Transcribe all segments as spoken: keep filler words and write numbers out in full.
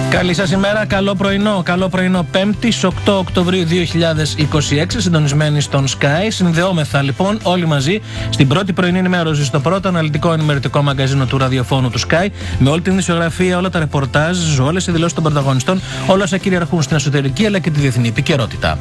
Καλή σας ημέρα, καλό πρωινό. Καλό πρωινό Πέμπτη, οκτώ Οκτωβρίου δύο χιλιάδες είκοσι έξι, συντονισμένοι στον Sky. Συνδεόμεθα λοιπόν όλοι μαζί στην πρώτη πρωινή ενημέρωση, στο πρώτο αναλυτικό ενημερωτικό μαγκαζίνο του ραδιοφώνου του Sky, με όλη την ισογραφία, όλα τα ρεπορτάζ, όλες οι δηλώσεις των πρωταγωνιστών, όλα όσα κυριαρχούν στην εσωτερική αλλά και τη διεθνή επικαιρότητα.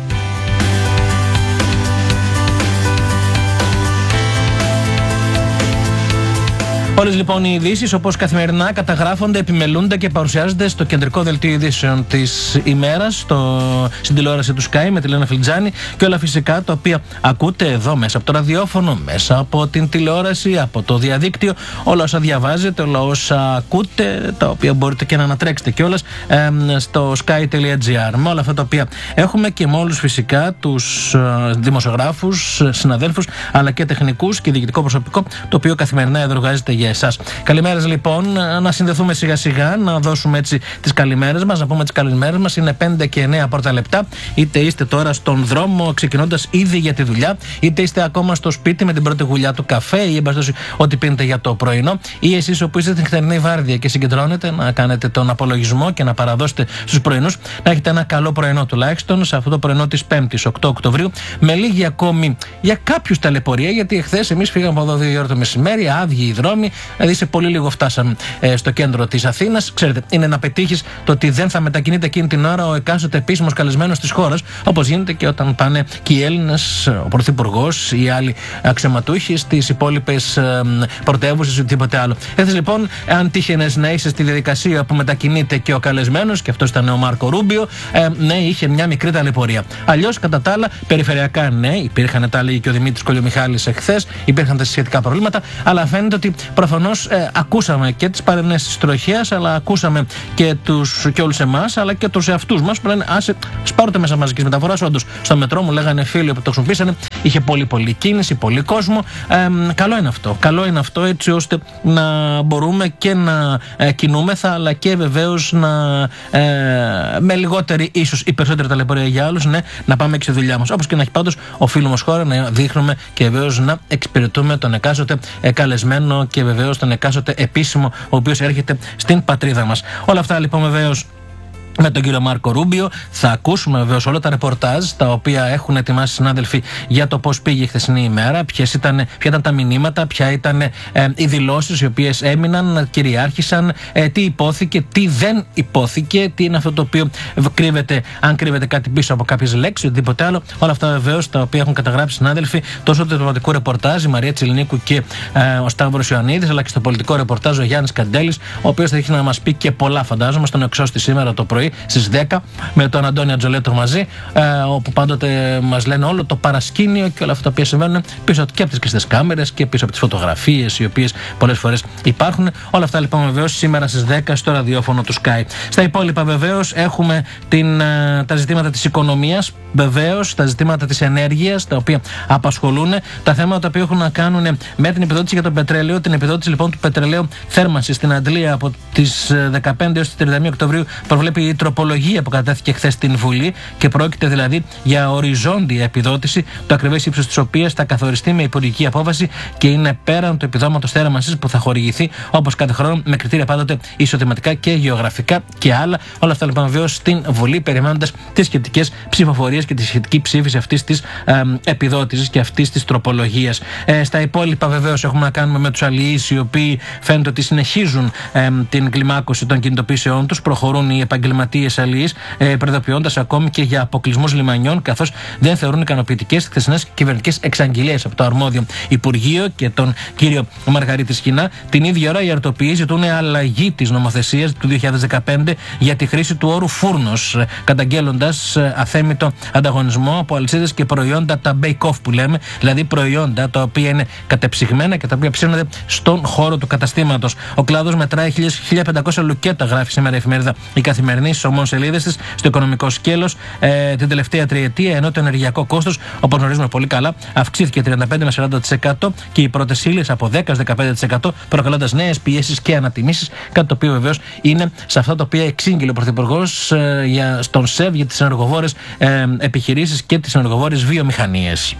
Όλες λοιπόν οι ειδήσεις, όπως καθημερινά, καταγράφονται, επιμελούνται και παρουσιάζονται στο κεντρικό δελτίο ειδήσεων της ημέρας, στο, στην τηλεόραση του Sky με τη Λένα Φιλτζάνη, και όλα φυσικά τα οποία ακούτε εδώ μέσα από το ραδιόφωνο, μέσα από την τηλεόραση, από το διαδίκτυο, όλα όσα διαβάζετε, όλα όσα ακούτε, τα οποία μπορείτε και να ανατρέξετε κιόλας ε, στο sky.gr. Με όλα αυτά τα οποία έχουμε και με όλους φυσικά τους ε, δημοσιογράφους, συναδέλφους, αλλά και τεχνικούς και διοικητικό προσωπικό, το οποίο καθημερινά εδρογάζεται για εσάς. Καλημέρες λοιπόν, να συνδεθούμε σιγά σιγά, να δώσουμε έτσι τις καλημέρες μας, να πούμε τις καλημέρες μας. Είναι πέντε και εννέα πρώτα λεπτά, είτε είστε τώρα στον δρόμο ξεκινώντας ήδη για τη δουλειά, είτε είστε ακόμα στο σπίτι με την πρώτη γουλιά του καφέ ή εμπαστώσει ό,τι πίνετε για το πρωινό, ή εσείς όπου είστε την χθερινή βάρδια και συγκεντρώνετε να κάνετε τον απολογισμό και να παραδώσετε στους πρωινούς, να έχετε ένα καλό πρωινό τουλάχιστον σε αυτό το πρωινό της Πέμπτης, οκτώ Οκτωβρίου, με λίγη ακόμη για κάποιους ταλαιπωρία, γιατί εχθές εμείς φύγαμε από εδώ δύο ώρα το μεσημέρι, άδειοι οι δρόμοι. Δηλαδή σε πολύ λίγο φτάσαμε ε, στο κέντρο της Αθήνας. Ξέρετε, είναι να πετύχεις το ότι δεν θα μετακινείται εκείνη την ώρα ο εκάστοτε επίσημος καλεσμένος της χώρας, όπως γίνεται και όταν πάνε και οι Έλληνες, ο Πρωθυπουργός ή άλλοι αξιωματούχοι στις υπόλοιπες ε, πρωτεύουσες ή οτιδήποτε άλλο. Έτσι λοιπόν, αν τύχαινες να είσαι στη διαδικασία που μετακινείται και ο καλεσμένος, και αυτό ήταν ο Μάρκο Ρούμπιο, ε, ναι, είχε μια μικρή ταλαιπωρία. Αλλιώς, κατά τα άλλα, περιφερειακά, ναι, υπήρχαν, τα λέει και ο Δημήτρης Κολιομιχάλης εχθές, υπήρχαν τα σχετικά προβλήματα, αλλά φαίνεται ότι προφανώς ε, ακούσαμε και τις παρενέσεις της τροχέας, αλλά ακούσαμε και, τους, και όλους εμάς, αλλά και τους εαυτούς μας που λένε άσε, σπάρωτε μέσα μαζικής μεταφοράς. Όντως, στο μετρό μου λέγανε φίλοι που το χρησιμοποίησανε, είχε πολύ πολύ κίνηση, πολύ κόσμο. Ε, καλό είναι αυτό. Καλό είναι αυτό, έτσι ώστε να μπορούμε και να ε, κινούμεθα, αλλά και βεβαίως να ε, με λιγότερη, ίσως ή περισσότερη ταλαιπωρία για άλλους, ναι, να πάμε και στη δουλειά μας. Όπως και να έχει πάντως, οφείλουμε ως χώρα να δείχνουμε και βεβαίως να εξυπηρετούμε τον εκάστοτε ε, καλεσμένο και βεβαίως τον εκάστοτε επίσημο, ο οποίος έρχεται στην πατρίδα μας. Όλα αυτά λοιπόν βεβαίως με τον κύριο Μάρκο Ρούμπιο. Θα ακούσουμε βεβαίως όλα τα ρεπορτάζ τα οποία έχουν ετοιμάσει οι συνάδελφοι για το πώς πήγε η χθεσινή ημέρα, ποιες ήταν, ποια ήταν τα μηνύματα, ποια ήταν ε, οι δηλώσεις οι οποίες έμειναν, κυριάρχησαν, ε, τι υπόθηκε, τι δεν υπόθηκε, τι είναι αυτό το οποίο κρύβεται, αν κρύβεται κάτι πίσω από κάποιες λέξεις ή οτιδήποτε άλλο. Όλα αυτά βεβαίως τα οποία έχουν καταγράψει οι συνάδελφοι τόσο στο διπλωματικό ρεπορτάζ, η Μαρία Τσιλινίκου και ε, ο Σταύρος Ιωαννίδης, αλλά και στο πολιτικό ρεπορτάζ ο Γιάννης Καντέλης, ο οποίος θα έχει να μας πει και πολλά, φαντάζομαι, στον εξώστη σήμερα το πρωί στις δέκα με τον Αντώνη Ατζολέτο μαζί, ε, όπου πάντοτε μας λένε όλο το παρασκήνιο και όλα αυτά τα οποία συμβαίνουν πίσω και από τις κλειστές κάμερες και πίσω από τις φωτογραφίες οι οποίες πολλές φορές υπάρχουν. Όλα αυτά λοιπόν βεβαίως σήμερα στις δέκα στο ραδιόφωνο του Sky. Στα υπόλοιπα βεβαίως έχουμε την, ε, τα ζητήματα της οικονομίας, βεβαίως τα ζητήματα της ενέργειας, τα οποία απασχολούν, τα θέματα τα οποία έχουν να κάνουν με την επιδότηση για το πετρέλαιο, την επιδότηση λοιπόν του πετρελαίου θέρμανσης στην Αντλία από τις δεκαπέντε έως τις τριάντα μία Οκτωβρίου προβλέπει η τροπολογία που κατέθηκε χθες στην Βουλή, και πρόκειται δηλαδή για οριζόντια επιδότηση, το ακριβές ύψος της οποίας θα καθοριστεί με υπουργική απόφαση και είναι πέραν του επιδόματος θέρμανσης που θα χορηγηθεί όπως κάθε χρόνο με κριτήρια πάντοτε ισοδηματικά και γεωγραφικά και άλλα. Όλα αυτά λοιπόν βεβαίως στην Βουλή, περιμένοντας τις σχετικές ψηφοφορίες και τη σχετική ψήφιση αυτής της ε, επιδότησης και αυτής της τροπολογίας. Ε, στα υπόλοιπα βεβαίως έχουμε να κάνουμε με τους αλληλείς, οι οποίοι φαίνεται ότι συνεχίζουν ε, την κλιμάκωση των κινητοποιήσεών τους, προχωρούν οι επαγγελματίες αλληλείς, ε, προειδοποιώντας ακόμη και για αποκλεισμούς λιμανιών, καθώς δεν θεωρούν ικανοποιητικές χθεσινές κυβερνητικές εξαγγελίες από το αρμόδιο Υπουργείο και τον κύριο Μαργαρίτη Σχοινά. Την ίδια ώρα οι αρτοποιοί ζητούν αλλαγή της νομοθεσίας του δύο χιλιάδες δεκαπέντε για τη χρήση του όρου φούρνος, καταγγέλλοντας αθέμητο ανταγωνισμό από αλυσίδες και προϊόντα, τα bake-off που λέμε, δηλαδή προϊόντα τα οποία είναι κατεψυγμένα και τα οποία ψήνονται στον χώρο του καταστήματος. Ο κλάδος μετράει χίλια πεντακόσια λουκέτα, γράφει σήμερα η εφημερίδα Η Καθημερινή στις ομόσελίδες της, στο οικονομικό σκέλος ε, την τελευταία τριετία, ενώ το ενεργειακό κόστος, όπως γνωρίζουμε πολύ καλά, αυξήθηκε τριάντα πέντε με σαράντα τοις εκατό και οι πρώτες ύλες από δέκα με δεκαπέντε τοις εκατό, προκαλώντας νέες πιέσεις και ανατιμήσεις, κάτι το οποίο βεβαίως είναι σε αυτά τα οποία εξήγηλε ο Πρωθυπουργός ε, για, στον ΣΕΒ για τις ενεργοβόρες ε, επιχειρήσεις και τις ενεργοβόρες βιομηχανίες.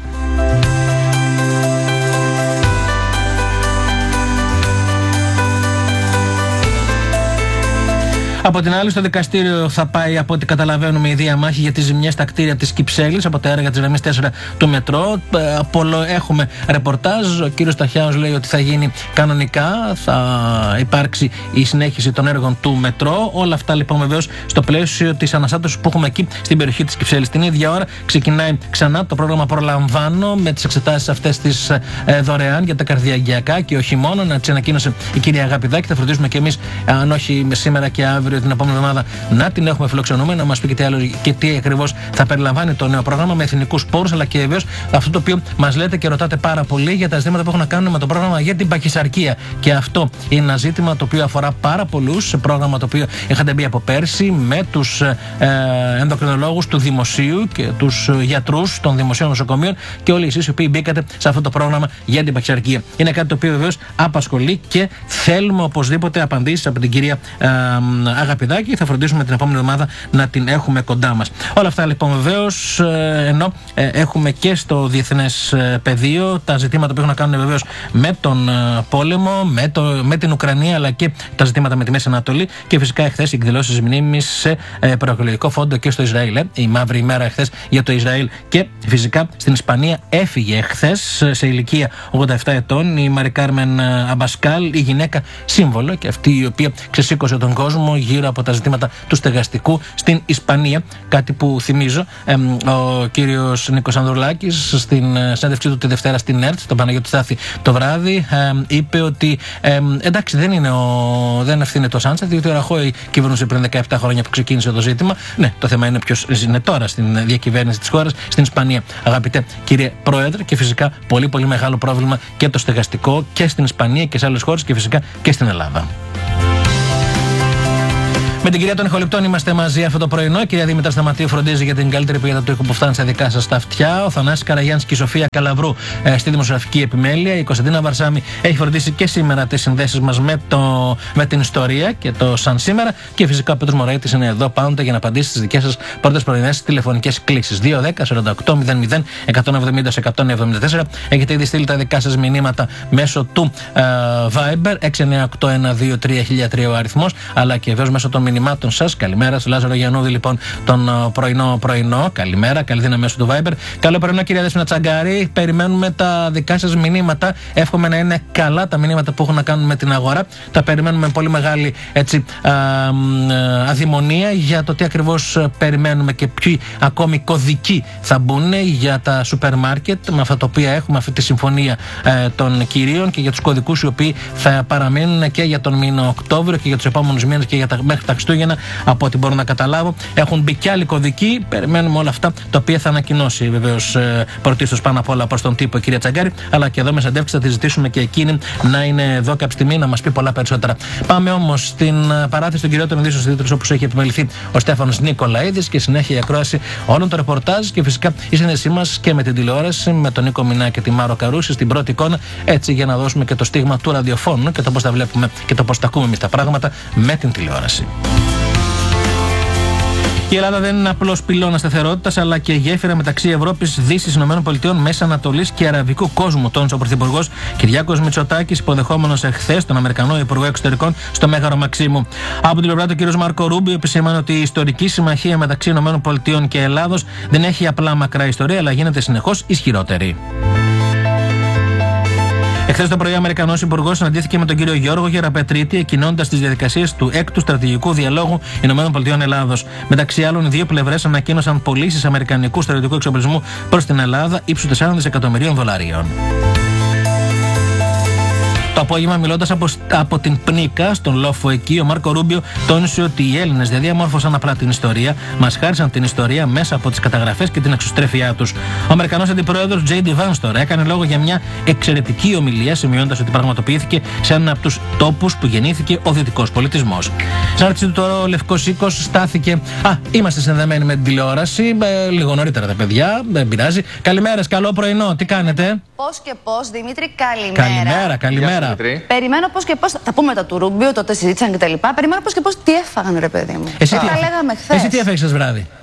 Από την άλλη, στο δικαστήριο θα πάει, από ό,τι καταλαβαίνουμε, η διαμάχη για τις ζημιές στα κτίρια της Κυψέλης από τα έργα της γραμμής τέσσερα του μετρό. Έχουμε ρεπορτάζ. Ο κύριος Ταχιάος λέει ότι θα γίνει κανονικά, θα υπάρξει η συνέχιση των έργων του μετρό. Όλα αυτά λοιπόν βεβαίως στο πλαίσιο της αναστάτωσης που έχουμε εκεί στην περιοχή της Κυψέλης. Την ίδια ώρα ξεκινάει ξανά το πρόγραμμα Προλαμβάνω με τις εξετάσεις αυτές τις ε, δωρεάν για τα καρδιαγγειακά και όχι μόνο. Να τις ανακοίνωσε η κυρία Αγαπηδάκη. Θα φροντίσουμε και εμείς, αν όχι σήμερα και αύριο, την επόμενη εβδομάδα, να την έχουμε φιλοξενούμε, να μας πει και τι, άλλο, και τι ακριβώς θα περιλαμβάνει το νέο πρόγραμμα με εθνικούς πόρους, αλλά και βεβαίως αυτό το οποίο μας λέτε και ρωτάτε πάρα πολύ για τα ζητήματα που έχουν να κάνουν με το πρόγραμμα για την παχυσαρκία. Και αυτό είναι ένα ζήτημα το οποίο αφορά πάρα πολλούς. Σε πρόγραμμα το οποίο είχατε μπει από πέρσι με τους ε, ενδοκρινολόγους του δημοσίου και τους γιατρούς των δημοσίων νοσοκομείων και όλοι εσείς οι οποίοι μπήκατε σε αυτό το πρόγραμμα για την παχυσαρκία. Είναι κάτι το οποίο βεβαίως απασχολεί και θέλουμε οπωσδήποτε απαντήσεις από την κυρία ε, Αγαπηδάκη. Θα φροντίσουμε την επόμενη εβδομάδα να την έχουμε κοντά μας. Όλα αυτά λοιπόν βεβαίως, ε, ενώ ε, έχουμε και στο διεθνές ε, πεδίο τα ζητήματα που έχουν να κάνουν βεβαίως με τον ε, πόλεμο, με, το, με την Ουκρανία, αλλά και τα ζητήματα με τη Μέση Ανατολή και φυσικά εχθές οι εκδηλώσεις μνήμης σε ε, προεκλογικό φόντο και στο Ισραήλ. Ε, η μαύρη ημέρα εχθές για το Ισραήλ και φυσικά στην Ισπανία έφυγε εχθές σε ηλικία ογδόντα επτά ετών η Μαρι Κάρμεν Αμπασκάλ, η γυναίκα σύμβολο και αυτή η οποία ξεσήκωσε τον κόσμο γύρω από τα ζητήματα του στεγαστικού στην Ισπανία. Κάτι που θυμίζω, ε, ο κύριος Νίκος Ανδρουλάκης στην συνέντευξή του τη Δευτέρα στην ΕΡΤ, τον Παναγιώτη Στάθη το βράδυ, ε, είπε ότι ε, εντάξει δεν είναι, ο, δεν ευθύνεται το Σάντσεθ, διότι ο Ραχώη κυβερνούσε πριν δεκαεπτά χρόνια που ξεκίνησε το ζήτημα. Ναι, το θέμα είναι ποιος είναι τώρα στην διακυβέρνηση της χώρας, στην Ισπανία. Αγαπητέ κύριε Πρόεδρε, και φυσικά πολύ πολύ μεγάλο πρόβλημα και το στεγαστικό και στην Ισπανία και σε άλλες χώρες και φυσικά και στην Ελλάδα. Με την κυρία των Ηχοληπτών είμαστε μαζί αυτό το πρωινό. Η κυρία Δήμητρα Σταματίου φροντίζει για την καλύτερη ποιότητα του ήχου που φτάνει στα δικά σας τα αυτιά. Ο Θανάσης Καραγιάννης και η Σοφία Καλαβρού ε, στη δημοσιογραφική επιμέλεια. Η Κωνσταντίνα Βαρσάμι έχει φροντίσει και σήμερα τις συνδέσεις μας με, το, με την ιστορία και το σαν σήμερα. Και φυσικά ο Πέτρος Μωραϊτης είναι εδώ πάντοτε για να απαντήσει στις δικές σας πρώτες πρωινές τηλεφωνικές κλήσεις. δύο δέκα σαράντα οκτώ μηδέν μηδέν εκατόν εβδομήντα εκατόν εβδομήντα τέσσερα. Έχετε ήδη στείλει τα δικά σας μηνύματα μέσω του ε, Viber έξι εννιά οκτώ ένα δύο τρία χίλια τρία ο αριθμός, αλλά και βεβαίως μέσω των μηνυμάτων σας. Καλημέρα, στο Λάζαρο Γιαννούδη, λοιπόν, τον πρωινό πρωινό. Καλημέρα, καλή δύναμη μέσω του Viber. Καλό πρωινό, κυρία Δέσποινα Τσαγκάρη. Περιμένουμε τα δικά σας μηνύματα. Εύχομαι να είναι καλά τα μηνύματα που έχουν να κάνουν με την αγορά. Τα περιμένουμε με πολύ μεγάλη έτσι, α, α, αδειμονία για το τι ακριβώς περιμένουμε και ποιοι ακόμη κωδικοί θα μπουν για τα σούπερ μάρκετ με αυτά τα οποία έχουμε αυτή τη συμφωνία ε, των κυρίων και για τους κωδικούς οι οποίοι θα παραμείνουν και για τον μήνα Οκτώβριο και για τους επόμενους μήνες και για τα, μέχρι τα Χριστούγεννα, από ό,τι μπορώ να καταλάβω. Έχουν μπει κι άλλοι κωδικοί. Περιμένουμε όλα αυτά τα οποία θα ανακοινώσει βεβαίως ε, πρωτίστως πάνω απ' όλα προς τον τύπο η κυρία Τσαγκάρη, αλλά και εδώ με συνεντεύξεις θα τη ζητήσουμε και εκείνη να είναι εδώ κάποια στιγμή να μας πει πολλά περισσότερα. Πάμε όμως στην παράθεση των κυριότερων ειδήσεων στις τίτλους όπως έχει επιμεληθεί ο Στέφανος Νικολαίδης και συνέχεια η ακρόαση όλων των ρεπορτάζ και φυσικά η σύνδεσή μας και με την τηλεόραση με τον Νίκο Μινά και τη Μάρο Καρούση στην πρώτη εικόνα, έτσι για να δώσουμε και το στίγμα του ραδιοφώνου και το πώς τα βλέπουμε και το πώς τα ακούμε εμείς τα πράγματα με την τηλεόραση. Η Ελλάδα δεν είναι απλώς πυλώνας σταθερότητας, αλλά και γέφυρα μεταξύ Ευρώπης, Δύσης, ΗΠΑ, Μέσης Ανατολής και Αραβικού κόσμου, τόνισε ο Πρωθυπουργός Κυριάκος Μητσοτάκης, υποδεχόμενος εχθές τον Αμερικανό Υπουργό Εξωτερικών στο Μέγαρο Μαξίμου. Από την πλευρά του, ο κ. Μάρκο Ρούμπιο επισήμανε ότι η ιστορική συμμαχία μεταξύ ΗΠΑ και Ελλάδος δεν έχει απλά μακρά ιστορία, αλλά γίνεται συνεχώς ισχυρότερη. Εχθές το πρωί, ο Αμερικανός Υπουργός συναντήθηκε με τον κύριο Γιώργο Γεραπετρίτη, εκκινώντας τις διαδικασίες του έκτου στρατηγικού διαλόγου ΗΠΑ-Ελλάδος. Μεταξύ άλλων, οι δύο πλευρές ανακοίνωσαν πωλήσεις αμερικανικού στρατιωτικού εξοπλισμού προς την Ελλάδα ύψους τεσσάρων δισεκατομμυρίων δολαρίων. Το απόγευμα, μιλώντας από, από την Πνίκα, στον λόφο εκεί, ο Μάρκο Ρούμπιο τόνισε ότι οι Έλληνες δεν διαμόρφωσαν απλά την ιστορία, μας χάρισαν την ιστορία μέσα από τις καταγραφές και την εξωστρέφειά τους. Ο Αμερικανός Αντιπρόεδρος Τζέι Ντι Βάνς τώρα έκανε λόγο για μια εξαιρετική ομιλία, σημειώνοντας ότι πραγματοποιήθηκε σε έναν από τους τόπους που γεννήθηκε ο δυτικός πολιτισμός. Στην άρτηση του τώρα, ο Λευκός Οίκος στάθηκε. Α, είμαστε συνδεμένοι με την τηλεόραση. Ε, λίγο νωρίτερα τα παιδιά, δεν πειράζει. Καλημέρα, καλό πρωινό, τι κάνετε? Πώς και πώς, Δημήτρη, καλημέρα. Καλημέρα, καλημέρα. Περιμένω πώς και πώς. Θα πούμε τα του Ρούμπιο, τότε συζήτησαν κτλ. Περιμένω πώς και πώς τι έφαγαν, ρε παιδί μου. Εσύ, τι, τα λέγαμε χθες. Εσύ τι έφαγες χθες βράδυ?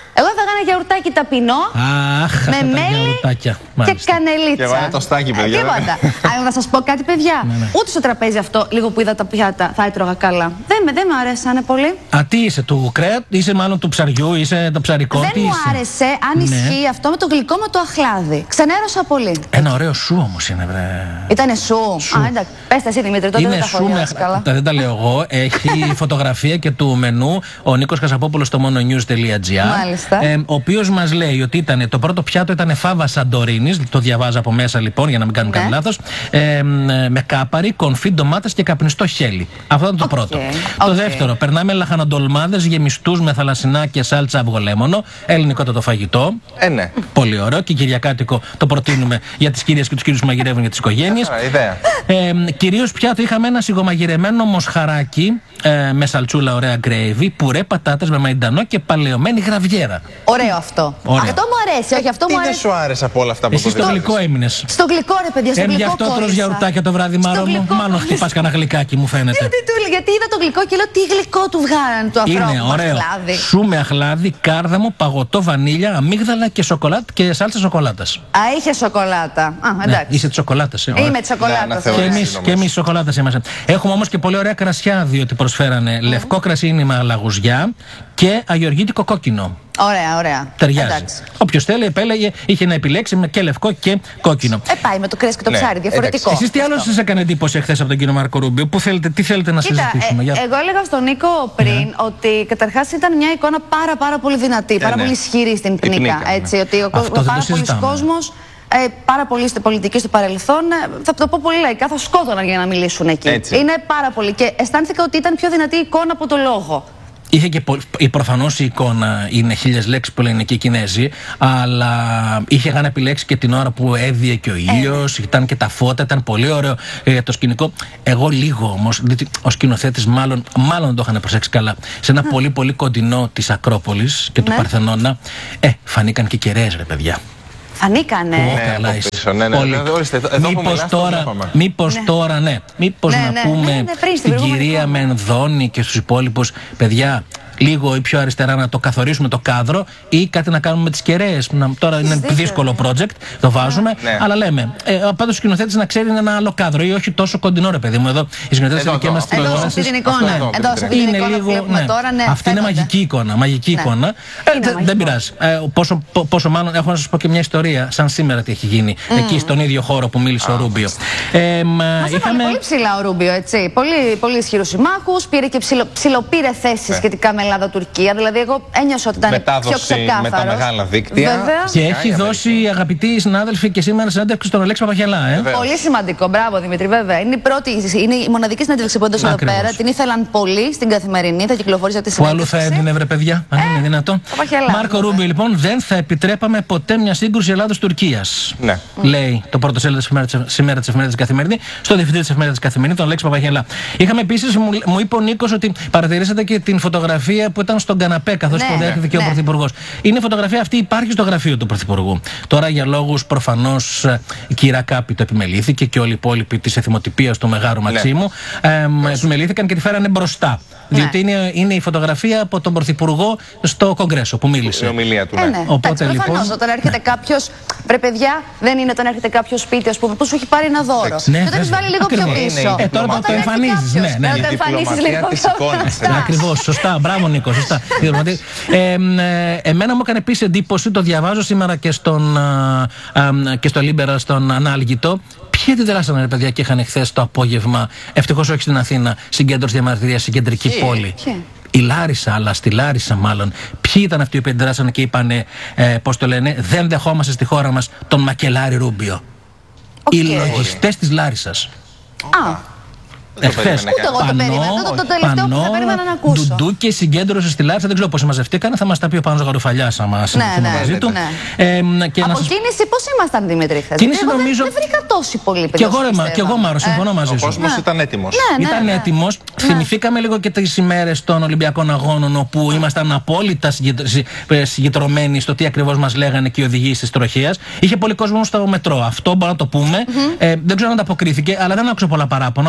Εγώ έφαγα ένα γιαουρτάκι ταπεινό. Αχ, με μέλι και Μάλιστα. κανελίτσα. Και εγώ ένα τοστάκι, παιδιά. Ε, τίποτα. Αλλά να σας πω κάτι, παιδιά. Ναι, ναι. Ούτε στο τραπέζι αυτό, λίγο που είδα τα πιάτα, θα έτρωγα καλά. Δεν με, δεν μου αρέσανε πολύ. Α, τι είσαι, του κρέατ, είσαι μάλλον του ψαριού, είσαι το ψαρικό. Δεν τι μου είσαι? άρεσε αν Ναι. ισχύει αυτό με το γλυκό με το αχλάδι. Ξενέρωσα πολύ. Ένα ωραίο σου όμως είναι, βρε. Ήτανε σου. Σου. Α, εντάξει. Πες τα εσύ, Δημήτρη, τότε Είναι δεν τα σου έχω με διαβάσει καλά. αχλάδι. Δεν τα λέω εγώ. Έχει φωτογραφία και του μενού ο Νίκος Χασαπόπουλος στο mononews τελεία gr. Μάλιστα. Ε, ο οποίος μας λέει ότι ήταν, το πρώτο πιάτο ήταν φάβα Σαντορίνης. Το διαβάζω από μέσα λοιπόν για να μην κάνουμε Ναι. κανένα λάθος. Ε, με κάπαρι, κονφί, ντομάτες και καπνιστό χέλι. Αυτό ήταν το Οκ, πρώτο. οκ. Το δεύτερο, περνάμε λαχανοντολμάδες γεμιστούς με θαλασσινά και σάλτσα αυγολέμονο. Ελληνικό το φαγητό. Ε, ναι. Πολύ ωραίο και κυριακάτικο το προτείνουμε για τις κυρίες και τους κύριους που μαγειρεύουν για τις οικογένειες. Άρα, ιδέα. Ε, κυρίως πιάτο είχαμε ένα σιγομαγειρεμένο μοσχαράκι ε, με σαλτσούλα, ωραία γκρέιβι, πουρέ, πατάτες με μαϊντανό και παλαιωμένη γραβιέρα. Ωραίο αυτό. Ωραίο. Αυτό μου αρέσει, όχι αυτό Τι μου δεν αρέσει. σου άρεσε από όλα αυτά που Εσύ στο διάβασες? γλυκό έμεινες. Στο γλυκό, ρε παιδιά, στο Ε, γι' γλυκό αυτό τρως κόλλησα. γιαουρτάκια το βράδυ, Στο Μάρο μου. γλυκό Μάλλον κόλλησα. χτυπάς κανένα γλυκάκι, μου φαίνεται. Γιατί, του- γιατί είδα το γλυκό και λέω τι γλυκό του βγάλανε του Είναι ανθρώπου. ωραίο. Αχλάδι. Σου με αχλάδι, κάρδαμο, παγωτό, βανίλια, αμύγδαλα και σοκολάτα και σάλτσα σοκολάτας. Α, είχε σοκολάτα. Α, Ναι, εντάξει. είσαι τη σοκολάτα. Ε, ωραία. Είμαι τη σοκολάτα. Ναι, να Και θεωρήσεις. εμεί νομίζω. και εμείς σοκολάτες είμαστε. Έχουμε όμως και πολύ ωραία κρασιά, διότι προσφέρανε λευκό κρασίνι με αλαγουζιά και αγιοργίτικο κόκκινο. Ωραία, ωραία. Ταιριάζει. Εντάξει. Όποιος θέλει, επέλεγε, είχε να επιλέξει με και λευκό και κόκκινο. Ε, πάει με το κρέας και το Ναι, ψάρι, διαφορετικό. Εσείς τι άλλο σας έκανε εντύπωση εχθές από τον κύριο Μάρκο Ρούμπιο, που θέλετε, τι θέλετε να Κοίτα, συζητήσουμε? ε, για... εγώ έλεγα στον Νίκο πριν Ναι. ότι καταρχάς ήταν μια εικόνα πάρα πάρα πολύ δυνατή, πάρα ναι. πολύ ισχυρή στην Η Πνίκα. Πνίκα, ναι. Έτσι, ότι ο, Αυτό δεν το πάρα πολλοί συζητάμε. κόσμος, ε, πάρα πολλοί στην πολιτική στο παρελθόν, ε, θα το πω πολύ λαϊκά, θα σκότωναν για να μιλήσουν εκεί. Έτσι. Είναι πάρα πολύ. Και αισθάνθηκα ότι ήταν πιο δυνατή η εικόνα από το λόγο. Είχε και πο... η προφανώς η εικόνα είναι χίλιες λέξεις που λένε και οι Κινέζοι, αλλά είχαν επιλέξει και την ώρα που έδιε και ο ήλιος, ήταν και τα φώτα, ήταν πολύ ωραίο ε, το σκηνικό. Εγώ λίγο όμως, διότι ο σκηνοθέτης μάλλον, μάλλον το είχαν προσέξει καλά, σε ένα πολύ πολύ κοντινό της Ακρόπολης και του Ναι. Παρθενώνα, ε, φανήκαν και κεραίες, ρε παιδιά. Φανήκανε. Ω, Ναι, καλά από είσαι. πίσω, ναι, ναι. Πολύ. Ναι, ορίστε, εδώ- εδώ που Μήπως μιλάς, το τώρα, βλέπαμε. μήπως Ναι. τώρα, ναι. Μήπως Ναι, να ναι, πούμε ναι, ναι, πριν, στην στην προηγούμενη κυρία φορά. Μενδώνη και στους υπόλοιπους, παιδιά, λίγο ή πιο αριστερά να το καθορίσουμε το κάδρο ή κάτι να κάνουμε με τις κεραίες. Να- Τώρα είναι δίκιο, δύσκολο project, το βάζουμε, Ναι. αλλά λέμε. Ε, πάντως ο σκηνοθέτης να ξέρει ένα άλλο κάδρο ή όχι τόσο κοντινό, ρε παιδί μου. Εδώ οι σκηνοθέτες Εδώ, της δικές εδώ, μας αυτό, Εδώ, σε τηλεόρασεις. αυτή την εικόνα. Αυτό, αυτό, Εδώ, σε αυτή την Είναι εικόνα που λίγο. βλέπουμε Ναι. τώρα, ναι. Αυτή είναι φαίνονται. μαγική εικόνα. Μαγική Ναι. εικόνα. Ε, Είναι δε- δεν μαγικό. πειράζει. Ε, πόσο, πο- πόσο μάλλον έχω να σας πω και μια ιστορία, σαν σήμερα τι έχει γίνει, εκεί στον ίδιο χώρο που μίλησε ο Ρούμπιο. Ε, μα, Μας είχαμε. έβαλε πολύ ψηλά ο Ρούμπιο, έτσι. Πολύ, πολύ ισχυρού συμμάχου. Πήρε και ψηλο, ψηλοπήρε θέσεις σχετικά με Ελλάδα-Τουρκία. Δηλαδή, εγώ ένιωσα ότι ήταν πιο Μετάδοση ξεκάθαρο. με τα μεγάλα δίκτυα. Βέβαια. Και Φυσικά, έχει η δώσει, αγαπητοί συνάδελφοι, και σήμερα συνέντευξη στον Αλέξη Παπαχελά. Ε. Βεβαίως. Πολύ σημαντικό. Μπράβο, Δημήτρη, βέβαια. Είναι η, πρώτη, είναι η μοναδική συνέντευξη που έδωσε εδώ Ακριβώς. πέρα. Την ήθελαν πολύ στην Καθημερινή. Θα κυκλοφορήσει αυτή τη Που αλλού θα συνέντευξη. έδινε, βρε παιδιά, αν είναι δυνατόν. Παπαχελά, Μάρκο βέβαια. Ρούμπιο, λοιπόν, δεν θα επιτρέπαμε ποτέ μια σύγκρουση Ελλάδος-Τουρκίας. Ναι. Λέει το πρώτο σέλιδο σήμερα τη εφημερίδα Καθημερινή, στο διευθυντή τη εφημερίδα Καθημερινή, τον Αλέξη Παπαχελά. Είχαμε επίσης, μου, μου είπε ο Νίκος ότι παρατηρήσατε και την φωτογραφία που ήταν στον καναπέ καθώς Ναι, υποδέχθηκε και ο ναι. Πρωθυπουργός. Είναι η φωτογραφία αυτή, υπάρχει στο γραφείο του Πρωθυπουργού. Τώρα για λόγους προφανώς η κυρία Κάπη το επιμελήθηκε και όλοι οι υπόλοιποι τη εθιμοτυπίας του Μεγάρου Μαξίμου εμ, επιμελήθηκαν και τη φέρανε μπροστά. Ναι. Διότι είναι, είναι η φωτογραφία από τον Πρωθυπουργό στο Κογκρέσο που μίλησε. Η ομιλία του, Ε, ναι. ναι. Οπότε, Εντάξει, προφανώς, λοιπόν, όταν έρχεται κάποιο. Ρε παιδιά, δεν είναι όταν έρχεται κάποιο σπίτι, ας πούμε, που σου έχει πάρει ένα δώρο. Ναι, και όταν έχει βέβαια. βάλει λίγο πιο Ακριβώς. πίσω. Είναι η Ε, τώρα Όταν το έρθει εμφανίζεις, κάποιος, ναι, ναι, να ναι. το Η εμφανίσεις διπλωματία λίγο της πιο εικόνας, μπροστά. Ακριβώς, σωστά. Μπράβο, Νίκο, σωστά. ε, ε, εμένα μου έκανε επίσης εντύπωση, το διαβάζω σήμερα και, στον, α, α, και στο Λίμπερα, στον Ανάλγητο. Ποιοι αντιδράσανε, ρε παιδιά, και είχαν χθες το απόγευμα, ευτυχώς όχι στην Αθήνα, συγκέντρωση διαμαρτυρίας στην κεντρική Ποιοι? πόλη. Ποιοι? Η Λάρισα, αλλά στη Λάρισα μάλλον. Ποιοι ήταν αυτοί που αντιδράσανε και είπανε, ε, πώς το λένε, δεν δεχόμαστε στη χώρα μας τον Μακελάρη Ρούμπιο. Οι Οκ. λογιστές της Λάρισσας. Α, Δεν το Εχθές. περίμενε Ούτε εγώ το κανείς. περίμενα. Αυτό το τελευταίο που θα περίμενα να ακούσω. Ντουντού και συγκέντρωση στη Λάρισα. Δεν ξέρω πώς μαζευτήκανε. Θα μας τα πει ο Πάνος Γαρουφαλιάς άμα συνεχθούμε ναι, μαζί ναι, του. ναι. Ε, και να από σας... κίνηση πώς ήμασταν, Δημήτρη, χθες? Κίνηση, Εγώ δεν- νομίζω- Δεν βρήκα τόση πολύ Και παιδιά. εγώ, ρε, μα- και εγώ Μάρο, συμφωνώ μαζί Ο σου. κόσμος Ναι. ήταν έτοιμος. Ναι, Ήταν ναι. έτοιμος. Θυμηθήκαμε λίγο και τις ημέρες των Ολυμπιακών Αγώνων, όπου ήμασταν απόλυτα συγκεντρ- συ- ε, συγκεντρωμένοι στο τι ακριβώς μας λέγανε και οι οδηγοί της τροχίας. Είχε πολύ κόσμο στο μετρό. Αυτό μπορώ να το πούμε. Ε, δεν ξέρω αν ανταποκρίθηκε, αλλά δεν άκουσα πολλά παράπονα ότι είχε πολύ κόσμο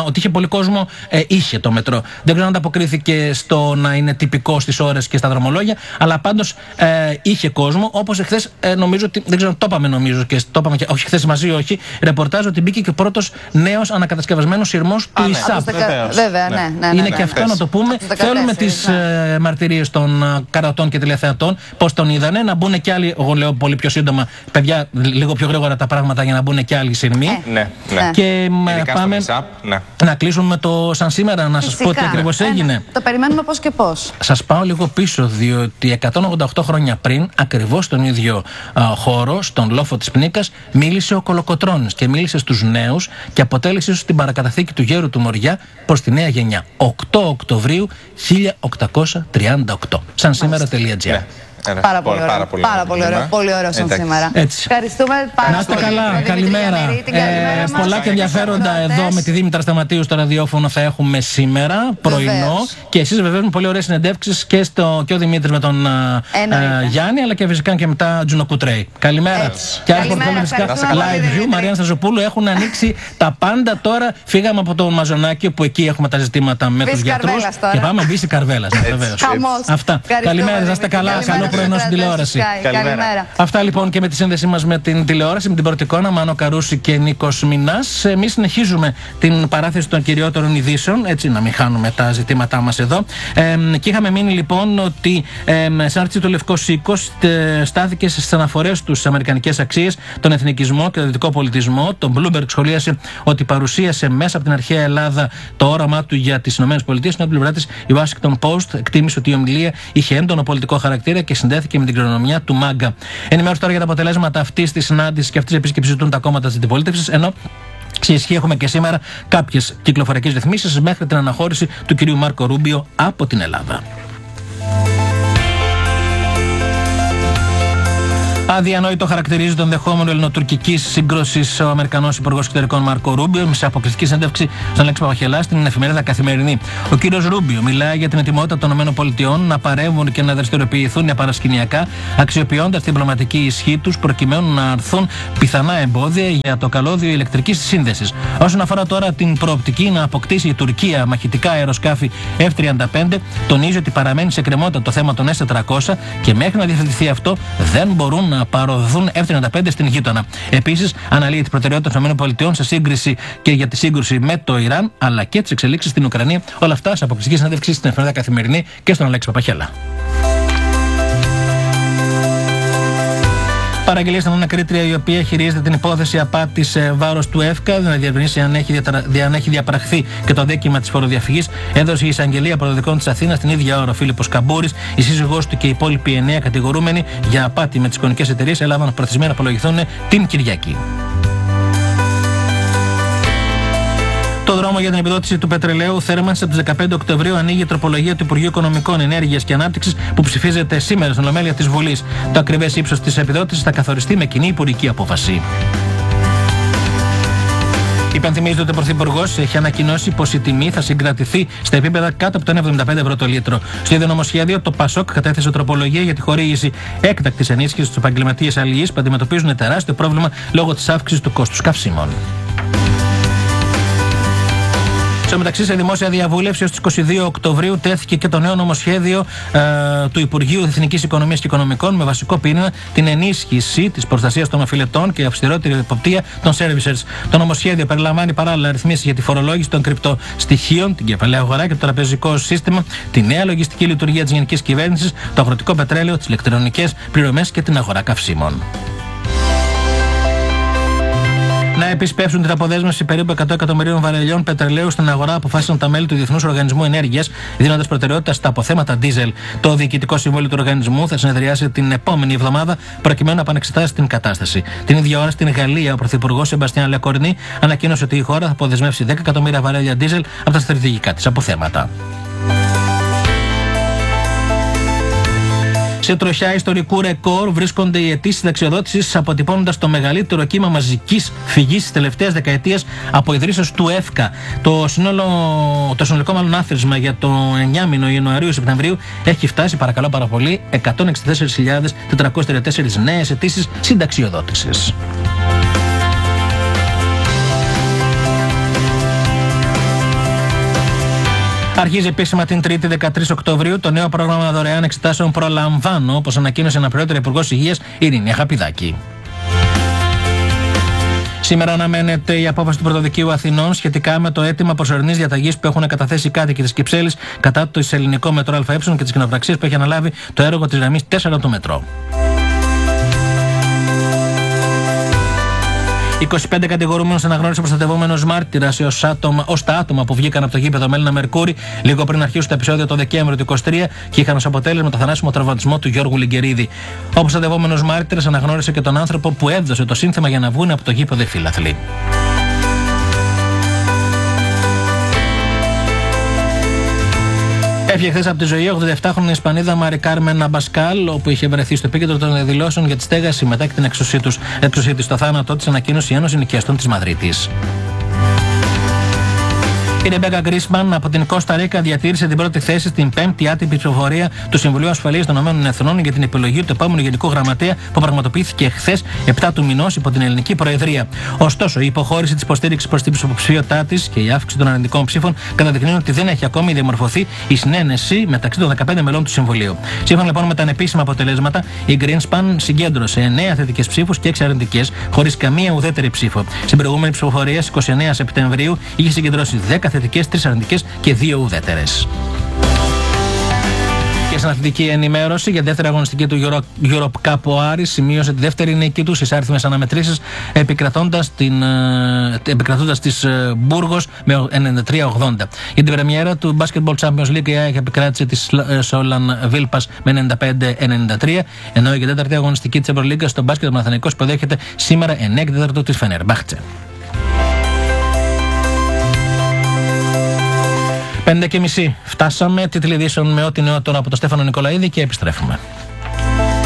κόσμο ε, είχε το μετρό. Δεν ξέρω αν ανταποκρίθηκε στο να είναι τυπικό στις ώρες και στα δρομολόγια, αλλά πάντως ε, είχε κόσμο. Όπως εχθές, ε, νομίζω ότι. Δεν ξέρω, το είπαμε νομίζω και το είπαμε και. Όχι, χθες μαζί, όχι. Ρεπορτάζ ότι μπήκε και ο πρώτος νέος ανακατασκευασμένος σειρμός του ναι. ΙΣΑΠ. Βέβαια, ναι, ναι, ναι. Είναι ναι, και ναι. αυτό να το πούμε. Θέλουμε τις ε, μαρτυρίες των ε, καρατών και τηλεθεατών, πώς τον είδανε, να μπουν και άλλοι. Εγώ λέω πολύ πιο σύντομα, παιδιά, λίγο πιο γρήγορα τα πράγματα για να μπουν και άλλοι σειρμοί. Ε. Ναι, ναι. Και Ειδικά πάμε ΙΣΑΠ, ναι. να κλείσουμε με το σαν σήμερα, να σας πω τι ακριβώς έγινε. Ε, ναι. Το περιμένουμε πώς και πώς. Σας πάω λίγο πίσω, διότι εκατόν ογδόντα οκτώ χρόνια πριν, ακριβώς στον ίδιο α, χώρο, στον λόφο της Πνίκας, μίλησε ο Κολοκοτρώνης και μίλησε στους νέους και αποτέλεσε ίσως την παρακαταθήκη του γέρου του Μοριά προς τη νέα γενιά. οκτώ Οκτωβρίου χίλια οκτακόσια τριάντα οκτώ. Σαν σήμερα.gr. Ναι. Πάρα πολύ ωραίο. Πάρα πολύ, πάρα πολύ ωραίο. Πολύ ωραίο σαν σήμερα. Έτσι. Ευχαριστούμε πάρα πολύ. Να είστε καλά. Καλημέρα. Ε, πολλά και ενδιαφέροντα εδώ με τη Δήμητρα Σταματίου στο ραδιόφωνο θα έχουμε σήμερα, πρωινό. Βεβαίως. Και εσείς βεβαίως με πολύ ωραίες συνεντεύξεις και, στο, και ο Δημήτρης με τον α, Γιάννη, αλλά και φυσικά και μετά Τζουνοκουτρέι. Καλημέρα. Έτσι. Και άλλοι Καλημέρα, φυσικά ευχαριστούμε πολύ, live view. Δημήτρη. Μαρία Σταζοπούλου έχουν ανοίξει τα πάντα τώρα. Φύγαμε από το Μαζονάκι που εκεί έχουμε τα ζητήματα με τους γιατρούς. Και πάμε μπίση Καρβέλας. Αυτά. Καλημέρα, να είστε καλά. Καλό πρωινό στην τηλεόραση. Καλημέρα. Αυτά λοιπόν και με τη σύνδεσή μας με την τηλεόραση, με την πρώτη εικόνα, Μάνο Καρούση και Νίκος Μινάς. Εμείς συνεχίζουμε την παράθεση των κυριότερων ειδήσεων, έτσι να μην χάνουμε τα ζητήματά μας εδώ. Ε, και είχαμε μείνει λοιπόν ότι ε, σε άρτηση του Λευκός Οίκος ε, στάθηκε στις αναφορές του στις αμερικανικές αξίες, τον εθνικισμό και τον δυτικό πολιτισμό. Το Bloomberg σχολίασε ότι παρουσίασε μέσα από την αρχαία Ελλάδα το όραμά του για τις ΗΠΑ. Στην άλλη πλευρά της, η Washington Post εκτίμησε ότι η ομιλία είχε έντονο πολιτικό χαρακτήρα και συνδέθηκε με την κληρονομιά του Μάγκα. Ενημέρωση τώρα για τα αποτελέσματα αυτής της συνάντησης και αυτής της επίσκεψης ζητούν τα κόμματα της αντιπολίτευσης, ενώ σε ισχύ έχουμε και σήμερα κάποιες κυκλοφοριακές ρυθμίσεις μέχρι την αναχώρηση του κυρίου Μάρκο Ρούμπιο από την Ελλάδα. Αδιανόητο χαρακτηρίζει τον δεχόμενο ελληνοτουρκική σύγκρουση ο Αμερικανός Υπουργός Εξωτερικών Μάρκο Ρούμπιο σε αποκριστική συνέντευξη στον Αλέξη Παπαχελά στην εφημερίδα Καθημερινή. Ο κύριος Ρούμπιο μιλάει για την ετοιμότητα των ΗΠΑ να παρέμβουν και να δραστηριοποιηθούν παρασκηνιακά, αξιοποιώντας την διπλωματική ισχύ τους προκειμένου να αρθούν πιθανά εμπόδια για το καλώδιο ηλεκτρικής σύνδεσης. Όσον αφορά τώρα την προοπτική να αποκτήσει η Τουρκία μαχητικά αεροσκάφη εφ τριάντα πέντε, τονίζει ότι παραμένει σε κρεμότητα το θέμα των ες τετρακόσια και μέχρι να διευθυνθεί αυτό δεν μπορούν να παροδοθούν εφ τριάντα πέντε στην γείτονα. Επίσης, αναλύει τις προτεραιότητες των ΗΠΑ σε σύγκριση και για τη σύγκρουση με το Ιράν, αλλά και τις εξελίξεις στην Ουκρανία. Όλα αυτά σε αποκλειστική συνέντευξη στην εφημερίδα Καθημερινή και στον Αλέξη Παπαχέλα. Παραγγελία στην ανακρίτρια η οποία χειρίζεται την υπόθεση απάτης βάρος του ΕΦΚΑ, να διευρυνήσει αν έχει, διατρα... αν έχει διαπραχθεί και το δίκημα της φοροδιαφυγής. Έδωσε η εισαγγελία αποδοτικών της Αθήνας την ίδια ώρα ο Φίλιππος Καμπούρης, η σύζυγός του και οι υπόλοιποι εννέα κατηγορούμενοι για απάτη με τις εικονικές εταιρείες έλαβαν προθεσμία να απολογηθούν την Κυριακή. Το δρόμο για την επιδότηση του πετρελαίου θέρμανση από τις δεκαπέντε Οκτωβρίου ανοίγει η τροπολογία του Υπουργείου Οικονομικών, Ενέργειας και Ανάπτυξης που ψηφίζεται σήμερα στην Ολομέλεια της Βουλής. Το ακριβές ύψος της επιδότησης θα καθοριστεί με κοινή υπουργική απόφαση. Υπενθυμίζεται ότι ο Πρωθυπουργός έχει ανακοινώσει πως η τιμή θα συγκρατηθεί στα επίπεδα κάτω από το ένα κόμμα εβδομήντα πέντε ευρώ το λίτρο. Στο ίδιο νομοσχέδιο, το ΠΑΣΟΚ κατέθεσε τροπολογία για τη χορήγηση έκτακτης ενίσχυσης στους επαγγελματίες αλληλείς που αντιμετωπίζουν τεράστιο πρόβλημα λόγω της αύξησης του κόστους καυσίμων. Στο μεταξύ, σε δημόσια διαβούλευση ως τις είκοσι δύο Οκτωβρίου τέθηκε και το νέο νομοσχέδιο ε, του Υπουργείου Εθνικής Οικονομίας και Οικονομικών με βασικό πυρήνα την ενίσχυση της προστασίας των οφειλετών και αυστηρότερη εποπτεία των servicers. Το νομοσχέδιο περιλαμβάνει παράλληλα ρυθμίσεις για τη φορολόγηση των κρυπτοστοιχείων, την κεφαλαία αγορά και το τραπεζικό σύστημα, τη νέα λογιστική λειτουργία της γενικής κυβέρνησης, το αγροτικό πετρέλαιο, τις ηλεκτρονικές πληρωμές και την αγορά καυσίμων. Να επισπεύσουν την αποδέσμευση περίπου εκατό εκατομμυρίων βαρελιών πετρελαίου στην αγορά αποφάσισαν τα μέλη του Διεθνούς Οργανισμού Ενέργειας, δίνοντας προτεραιότητα στα αποθέματα ντίζελ. Το Διοικητικό Συμβούλιο του Οργανισμού θα συνεδριάσει την επόμενη εβδομάδα προκειμένου να επανεξετάσει την κατάσταση. Την ίδια ώρα στην Γαλλία, ο Πρωθυπουργός Σεμπαστιάν Λεκορνί ανακοίνωσε ότι η χώρα θα αποδεσμεύσει δέκα εκατομμύρια βαρέλια ντίζελ από τα στρατηγικά της αποθέματα. Σε τροχιά ιστορικού ρεκόρ βρίσκονται οι αιτήσεις συνταξιοδότησης, αποτυπώνοντας το μεγαλύτερο κύμα μαζικής φυγής της τελευταίας δεκαετίας από ιδρύσεως του ΕΦΚΑ. Το, σύνολο, το συνολικό μάλλον άθροισμα για το εννιάμηνο Ιανουαρίου-Σεπτεμβρίου έχει φτάσει, παρακαλώ πάρα πολύ, εκατόν εξήντα τέσσερις χιλιάδες τετρακόσιες τριάντα τέσσερις νέες αιτήσεις συνταξιοδότησης. Αρχίζει επίσημα την Τρίτη δεκατρείς Οκτωβρίου το νέο πρόγραμμα δωρεάν εξετάσεων Προλαμβάνω, όπως ανακοίνωσε αναπληρώτρια Υπουργός Υγείας Ειρήνη Αγαπηδάκη. Σήμερα αναμένεται η απόφαση του Πρωτοδικείου Αθηνών σχετικά με το αίτημα προσωρινής διαταγής που έχουν καταθέσει οι κάτοικοι της Κυψέλης κατά το ελληνικό μετρό ΑΕ και της κοινοπραξίας που έχει αναλάβει το έργο της γραμμής τέσσερα του μετρό. είκοσι πέντε κατηγορούμενους αναγνώρισε ο προστατευόμενος μάρτυρας ως τα άτομα που βγήκαν από το γήπεδο Μέλινα Μερκούρη λίγο πριν αρχίσουν τα επεισόδια το Δεκέμβριο του είκοσι τρία και είχαν ως αποτέλεσμα το θανάσιμο τραυματισμό του Γιώργου Λιγκερίδη. Ο προστατευόμενος μάρτυρας αναγνώρισε και τον άνθρωπο που έδωσε το σύνθεμα για να βγουν από το γήπεδο οι φίλαθλοι. Έφυγε χθες από τη ζωή ογδόντα επτάχρονη Ισπανίδα Μαρι Κάρμεν Αμπασκάλ, όπου είχε βρεθεί στο επίκεντρο των δηλώσεων για τη στέγαση μετά και την εξουσία της. Στο θάνατό της ανακοίνωσε η Ένωση Νοικιαστών της Μαδρίτης. Η Ρεμπέκα Γκρίσμαν από την Κώστα Ρίκα διατήρησε την πρώτη θέση στην πέμπτη άτυπη ψηφοφορία του Συμβουλίου Ασφαλείας των Ηνωμένων Εθνών για την επιλογή του επόμενου Γενικού Γραμματέα που πραγματοποιήθηκε χθες επτά του μηνός υπό την Ελληνική Προεδρία. Ωστόσο, η υποχώρηση της υποστήριξης προς την ψηφοψηφιότητά της και η αύξηση των αρνητικών ψήφων καταδεικνύουν ότι δεν έχει ακόμη διαμορφωθεί η συνένεση μεταξύ των δεκαπέντε μελών του Συμβουλίου. Σύμφωνα λοιπόν με τα ανεπίσημα αποτελέσματα, η Greenspan συγκέντρωσε εννέα θετικές ψήφους και έξι αρνητικές, χωρίς καμία ουδέτερη ψήφο. Στην προηγούμενη ψηφοφορία στις είκοσι εννέα Σεπτεμβρίου είχε συγκεντρώσει δέκα θετικές, τρεις αρνητικές και δύο ουδέτερες. Και στην αθλητική ενημέρωση για δεύτερη αγωνιστική του Euro, Europe Cup ο Άρης σημείωσε τη δεύτερη νίκη του στις άριθμες αναμετρήσεις επικρατώντας, την, επικρατώντας της Μπούργος με ενενήντα τρία ογδόντα. Για την πρεμιέρα του Basketball Champions League η ΑΕΚ επικράτησε της Σόλαν Βίλπας με ενενήντα πέντε ενενήντα τρία, ενώ για την τέταρτη αγωνιστική της Ευρωλίγκας στο μπάσκετ ο Παναθηναϊκός υποδέχεται σήμερα εννέα και τέσσερα της Φενερμπάχτσε. Πέντε και μισή. Φτάσαμε. Τίτλοι ειδήσεων με ό,τι νεότερο από τον Στέφανο Νικολαίδη και επιστρέφουμε.